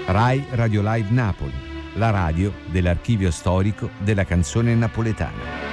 Rai Radio Live Napoli, la radio dell'archivio storico della canzone napoletana.